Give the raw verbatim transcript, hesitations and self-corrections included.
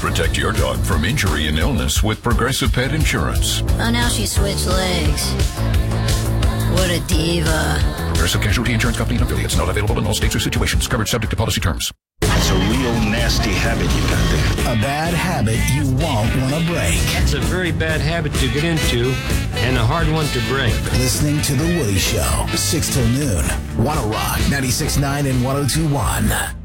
Protect your dog from injury and illness with Progressive Pet Insurance. Oh, now she switched legs. What a diva. Progressive Casualty Insurance Company and affiliates. Not available in all states or situations. Covered subject to policy terms. It's a real nasty habit you got there. A bad habit you won't want to break. It's a very bad habit to get into and a hard one to break. Listening to The Woody Show, six till noon. Wanna Rock, ninety-six point nine and one oh two point one.